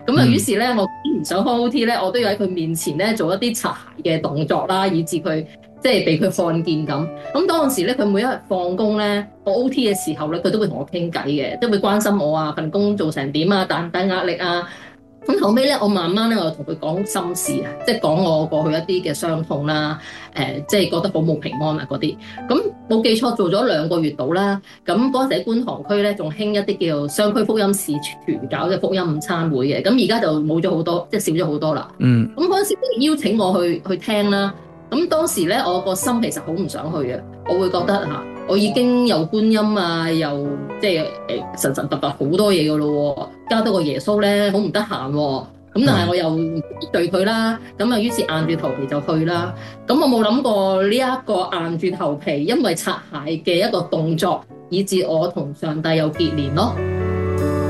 咁啊，於是咧，我唔想開 OT 咧，我都要喺佢面前咧做一啲擦鞋嘅動作啦，以致佢即係俾佢看見咁。咁當時咧，佢每一日放工咧，我 OT 嘅時候咧，佢都會同我傾偈嘅，即係會關心我啊，份工做成點啊，大唔大壓力啊。咁後尾咧，我慢慢咧，我就同佢講心事啊，即係講我過去一啲嘅傷痛啦，即係覺得好冇平安啊嗰啲。咁冇記錯，做咗2個月到啦。咁嗰陣時喺觀塘區咧，仲興一啲叫雙區福音使團搞嘅福音午餐會嘅。咁而家就冇咗好多，即係少咗好多啦。咁嗰陣時佢邀請我去聽啦。咁當時咧，我個心其實好唔想去嘅，我會覺得嚇，我已經有觀音啊，又即係神神佛佛好多嘢噶咯喎，加多個耶穌咧，好唔得閒喎。咁但係我又對佢啦，咁啊於是硬住頭皮就去啦。咁我冇諗過呢一個硬住頭皮，因為擦鞋嘅一個動作，以致我同上帝有結連咯。